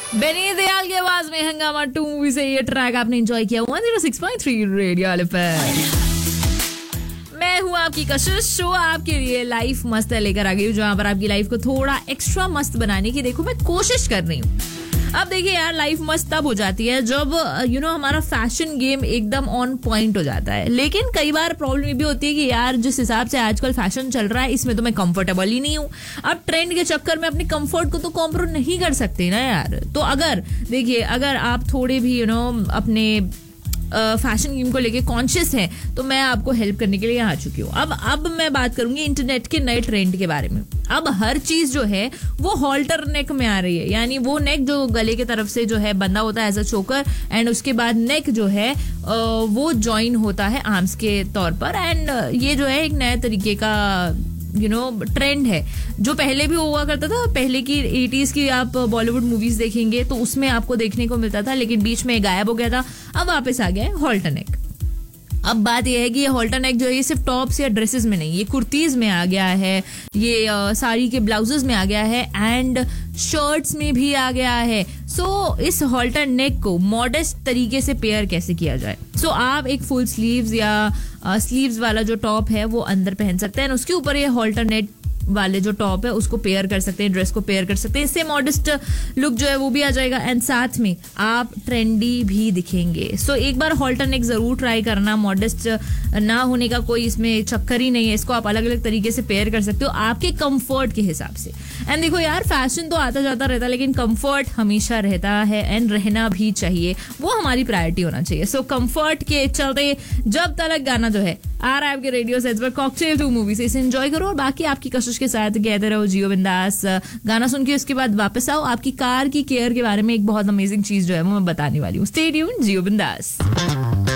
बेनी दयाल की आवाज में हंगामा 2 मूवी से ये ट्रैक आपने एंजॉय किया 106.3 रेडियो वाले पर। मैं हूँ आपकी कशिश, शो आपके लिए लाइफ मस्त लेकर आ गई हूँ, जहाँ पर आपकी लाइफ को थोड़ा एक्स्ट्रा मस्त बनाने की देखो मैं कोशिश कर रही हूँ। अब देखिए यार, लाइफ मस्त तब हो जाती है जब हमारा फैशन गेम एकदम ऑन पॉइंट हो जाता है। लेकिन कई बार प्रॉब्लम ये भी होती है कि यार जिस हिसाब से आजकल फैशन चल रहा है इसमें तो मैं कंफर्टेबल ही नहीं हूँ। अब ट्रेंड के चक्कर में अपने कंफर्ट को तो कॉम्प्रोमाइज नहीं कर सकते ना यार। तो अगर आप थोड़े भी अपने फैशन गेम को लेके कॉन्शियस हैं तो मैं आपको हेल्प करने के लिए यहाँ आ चुकी हूँ। अब मैं बात करूंगी इंटरनेट के नए ट्रेंड के बारे में। अब हर चीज जो है वो हॉल्टर नेक में आ रही है, यानी वो नेक जो गले के तरफ से जो है बंधा होता है एज अ चोकर, एंड उसके बाद नेक जो है वो ज्वाइन होता है आर्म्स के तौर पर। एंड ये जो है एक नए तरीके का ट्रेंड है जो पहले भी हुआ करता था। पहले की 80s की आप बॉलीवुड मूवीज देखेंगे तो उसमें आपको देखने को मिलता था, लेकिन बीच में गायब हो गया था। अब वापस आ गया है हॉल्टर नेक। अब बात यह है कि ये हॉल्टर नेक जो है ये सिर्फ टॉप्स या ड्रेसेस में नहीं, ये कुर्तीज में आ गया है, ये साड़ी के ब्लाउजेस में आ गया है, एंड शर्ट्स में भी आ गया है। सो इस हॉल्टर नेक को मॉडेस्ट तरीके से पेयर कैसे किया जाए। सो आप एक फुल स्लीव्स या स्लीव्स वाला जो टॉप है वो अंदर पहन सकते हैं, उसके ऊपर ये हॉल्टर नेक वाले जो टॉप है उसको पेयर कर सकते हैं, ड्रेस को पेयर कर सकते हैं। इससे मॉडेस्ट लुक जो है वो भी आ जाएगा, एंड साथ में आप ट्रेंडी भी दिखेंगे। सो एक बार हॉल्टर नेक जरूर ट्राई करना। मॉडेस्ट ना होने का कोई इसमें चक्कर ही नहीं है, इसको आप अलग अलग तरीके से पेयर कर सकते हो आपके कंफर्ट के हिसाब से। एंड देखो यार, फैशन तो आता जाता रहता है लेकिन कंफर्ट हमेशा रहता है एंड रहना भी चाहिए, वो हमारी प्रायोरिटी होना चाहिए। सो कंफर्ट के चलते जब तलक गाना जो है आ रहा है आपके रेडियो सेट्स पर, कॉकटेल 2 मूवी से, इसे एंजॉय करो और बाकी आपकी कशिश के साथ कहते रहो जियो बिंदास। गाना सुन के उसके बाद वापस आओ, आपकी कार की केयर के बारे में एक बहुत अमेजिंग चीज जो है वो मैं बताने वाली हूँ। स्टे ट्यून्ड, जियो बिंदास।